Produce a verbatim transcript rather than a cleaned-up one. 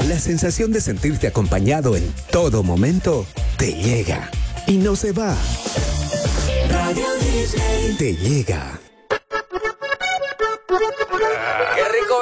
La sensación de sentirte acompañado en todo momento te llega y no se va. Radio Disney te llega.